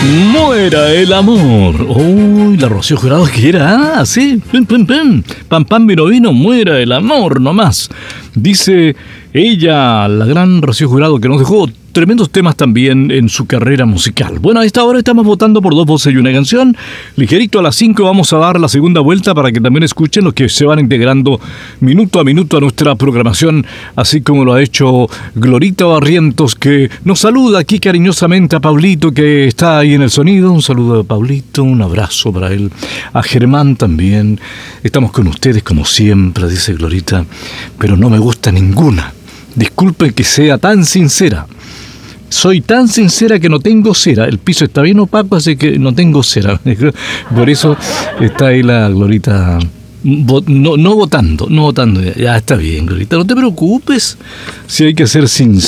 Muera el amor. Uy, la Rocío Jurado que era. Ah, sí. Pam, pam, vino, vino. Muera el amor nomás. Dice ella, la gran Rocío Jurado, que nos dejó tremendos temas también en su carrera musical. Bueno, a esta hora estamos votando por dos voces y una canción. Ligerito a las 5 vamos a dar la segunda vuelta para que también escuchen los que se van integrando minuto a minuto a nuestra programación, así como lo ha hecho Glorita Barrientos, que nos saluda aquí cariñosamente a Pablito, que está ahí en el sonido. Un saludo a Pablito, un abrazo para él. A Germán también. Estamos con ustedes como siempre, dice Glorita, pero no me gusta ninguna. Disculpen que sea tan sincera. Soy tan sincera que no tengo cera. El piso está bien opaco, así que no tengo cera. Por eso está ahí la Glorita no votando. Ya está bien, Glorita. No te preocupes si hay que ser sincera.